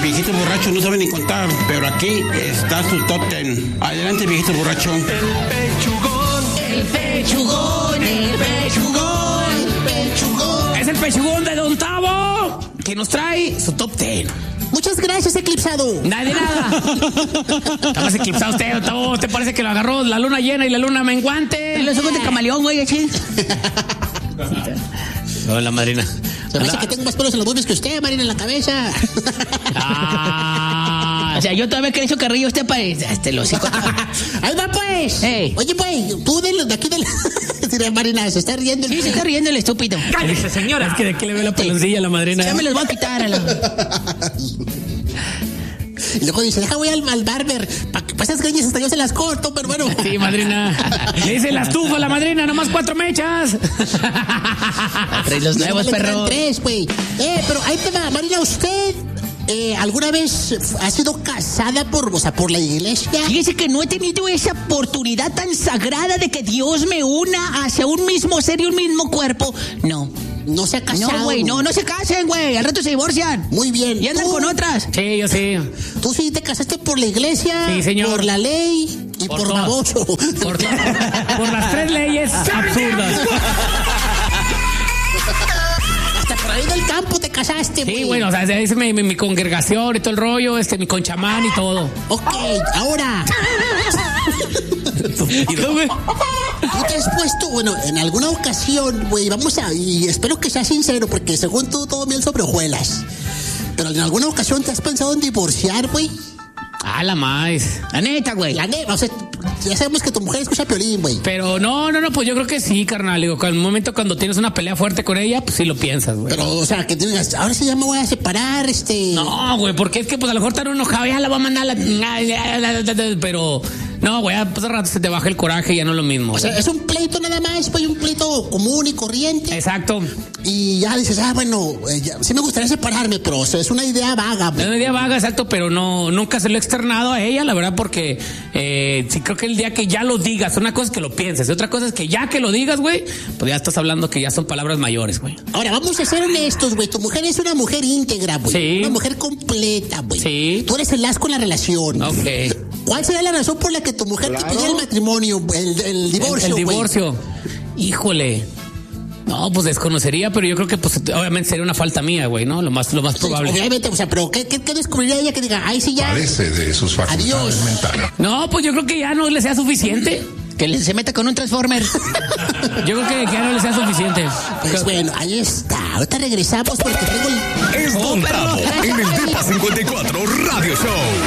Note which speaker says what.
Speaker 1: viejitos borrachos no saben ni contar, pero aquí está su top 10. Adelante, viejito borracho.
Speaker 2: El pechugón.
Speaker 3: El pechugón, el pechugón, el pechugón.
Speaker 4: Es el pechugón de Don Tavo, que nos trae su top 10.
Speaker 3: Muchas gracias, Eclipsado.
Speaker 4: Nada de nada. Está más eclipsado usted, Don Tavo. ¿Te parece que lo agarró la luna llena y la luna menguante?
Speaker 3: Los ojos de camaleón, güey, así.
Speaker 4: No, la madrina.
Speaker 3: Se me hace que tengo más pelos en los boobies que usted, Marina, en la cabeza.
Speaker 4: Ah.
Speaker 3: O sea, yo todavía que he hecho carrillo, usted parece. Los hijos. Ahí va, pues.
Speaker 4: Hey.
Speaker 3: Oye, pues, tú de aquí del. Diré, Marina, se está riendo. Sí, se está riendo el estúpido.
Speaker 4: Cállese, señora. Es que de aquí le ve la peloncilla a la madrina.
Speaker 3: Ya me los voy a quitar a la. Y luego dice, voy al barber. Para esas greñas hasta yo se las corto, pero bueno.
Speaker 4: Sí, madrina. Le dice la estufa a la madrina, nomás 4 mechas.
Speaker 3: Trae los nuevos, perro. 3, güey. Pero ahí te va, Marina, usted. ¿Alguna vez ha sido casada por la iglesia? Fíjese que no he tenido esa oportunidad tan sagrada de que Dios me una hacia un mismo ser y un mismo cuerpo. No. ¿No se ha casado? No, güey, no se casen, güey. Al rato se divorcian. Muy bien. Y andan con otras.
Speaker 4: Sí, yo sí.
Speaker 3: ¿Tú sí te casaste por la iglesia?
Speaker 4: Sí, señor.
Speaker 3: Por la ley y por baboso.
Speaker 4: Por las 3 leyes absurdas.
Speaker 3: Hasta por ahí del campo te casaste, güey.
Speaker 4: Sí, bueno, o sea, es mi congregación y todo el rollo, mi conchamán y todo.
Speaker 3: Ok, ahora. ¿Tú te has puesto, bueno, en alguna ocasión, güey, y espero que seas sincero, porque según tú, todo miel sobre hojuelas, pero en alguna ocasión te has pensado en divorciar, güey?
Speaker 4: Ah, la más.
Speaker 3: La neta, güey. La neta, o sea, ya sabemos que tu mujer escucha Piolín, güey.
Speaker 4: Pero no, pues yo creo que sí, carnal. Digo, en un momento cuando tienes una pelea fuerte con ella, pues sí lo piensas, güey.
Speaker 3: Pero, o sea, que te digas, ahora sí ya me voy a separar,
Speaker 4: No, güey, porque es que pues a lo mejor tan enojado, ya la va a mandar pero... No, güey, pues al rato se te baja el coraje y ya no es lo mismo.
Speaker 3: O sea, es un pleito nada más, güey, un pleito común y corriente.
Speaker 4: Exacto.
Speaker 3: Y ya dices, bueno, sí me gustaría separarme, pero o sea, es una idea vaga, güey.
Speaker 4: Es una idea vaga, exacto, pero nunca se lo he externado a ella, la verdad, porque sí creo que el día que ya lo digas, una cosa es que lo pienses, y otra cosa es que ya que lo digas, güey, pues ya estás hablando que ya son palabras mayores, güey.
Speaker 3: Ahora, vamos a ser honestos, güey, tu mujer es una mujer íntegra, güey.
Speaker 4: Sí.
Speaker 3: Una mujer completa, güey.
Speaker 4: Sí.
Speaker 3: Tú eres el asco en la relación.
Speaker 4: Ok.
Speaker 3: ¿Cuál sería la razón por la que tu mujer te pidiera el matrimonio, el divorcio,
Speaker 4: El divorcio. Híjole. No, pues desconocería, pero yo creo que pues obviamente sería una falta mía, güey, ¿no? Lo más probable.
Speaker 3: Obviamente, o sea, pero ¿qué descubriría ella que diga, ay, sí ya?
Speaker 5: Parece de sus facultades mentales.
Speaker 4: No, pues yo creo que ya no le sea suficiente.
Speaker 3: Que se meta con un Transformer.
Speaker 4: Yo creo que ya no le sea suficiente.
Speaker 3: Pues bueno, ahí está. Ahorita regresamos porque traigo
Speaker 2: Es Don Tavo en el DEPA 54 Radio Show.